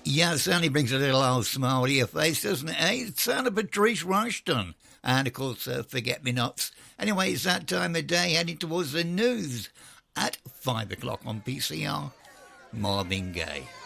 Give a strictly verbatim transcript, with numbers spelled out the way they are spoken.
Yeah, it certainly brings a little old smile to your face, doesn't it? Eh? It's sound of Patrice Rushton. And, of course, uh, Forget-Me-Nots. Anyway, it's that time of day heading towards the news at five o'clock on P C R. Marvin Gaye.